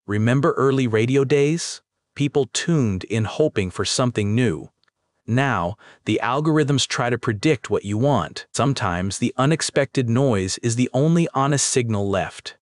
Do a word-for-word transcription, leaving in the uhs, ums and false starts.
Remember early radio days? People tuned in hoping for something new. Now, the algorithms try to predict what you want. Sometimes the unexpected noise is the only honest signal left.